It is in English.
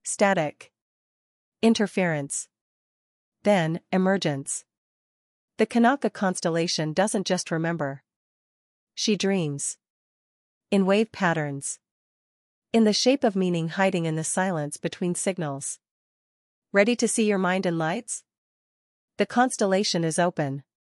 Static. Interference. Then, emergence. The Kanaka constellation doesn't just remember. She dreams. In wave patterns. In the shape of meaning hiding in the silence between signals. Ready to see your mind in lights? The constellation is open.